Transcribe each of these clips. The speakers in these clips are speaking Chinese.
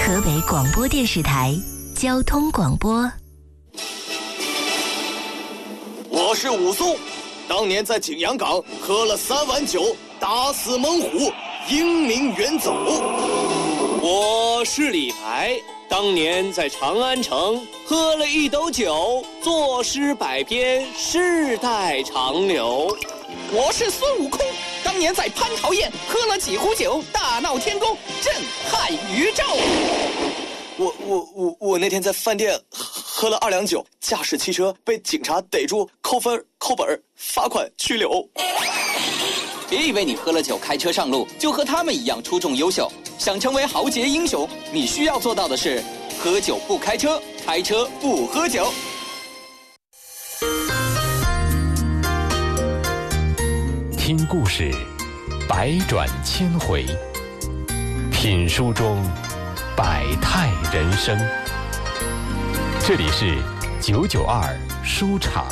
河北广播电视台交通广播。 我是武松，当年在景阳冈喝了3碗酒，打死猛虎，英名远走。 我是李白，当年在长安城喝了1斗酒，作诗百篇，世代长流。 我是孙悟空，当年在蟠桃宴喝了几壶酒，大闹天宫，震撼宇宙。 我那天在饭店喝了2两酒，驾驶汽车被警察逮住，扣分、扣本、罚款、拘留。 别以为你喝了酒开车上路就和他们一样出众优秀，想成为豪杰英雄，你需要做到的是喝酒不开车，开车不喝酒。 听故事，百转千回；品书中，百态人生。这里是992书场。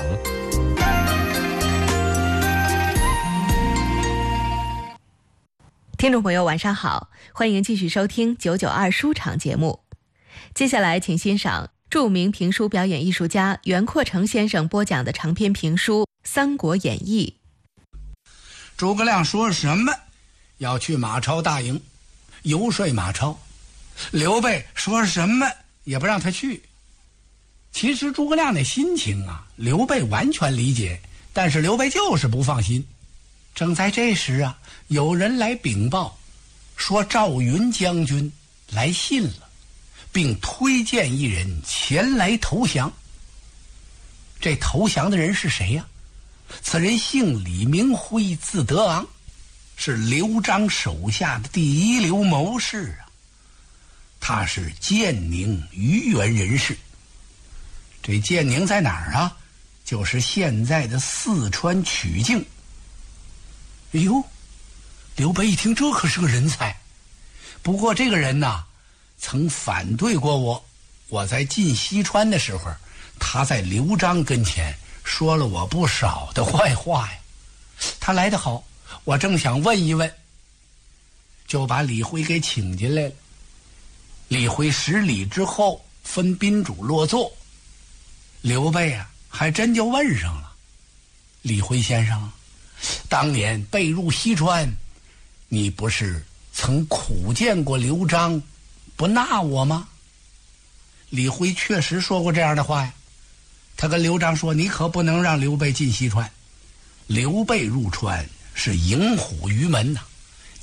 听众朋友晚上好，欢迎继续收听992书场节目。接下来请欣赏著名评书表演艺术家袁阔成先生播讲的长篇评书《三国演义》。 诸葛亮说什么要去马超大营游说马超，刘备说什么也不让他去。其实诸葛亮那心情啊，刘备完全理解，但是刘备就是不放心。正在这时啊，有人来禀报说赵云将军来信了，并推荐一人前来投降。这投降的人是谁呀？此人姓李，名辉，字德昂，是刘璋手下的第一流谋士啊。他是建宁虞源人士。这建宁在哪儿啊？就是现在的四川曲靖。哎呦，刘备一听，这可是个人才。不过这个人呐，曾反对过我在进西川的时候，他在刘璋跟前说了我不少的坏话呀。他来得好，我正想问一问，就把李辉给请进来了。李辉10礼之后，分宾主落座。刘备啊，还真就问上了：李辉先生，当年被入西川，你不是曾苦谏过刘璋不纳我吗？李辉确实说过这样的话呀。他跟刘璋说，你可不能让刘备进西川，刘备入川是迎虎于门呐。